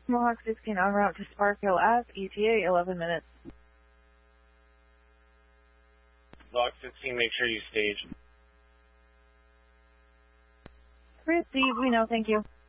Mohawk 16 en route to Sparkhill Ave, ETA 11 minutes. Mohawk 16, make sure you stage. Received, we know, thank you.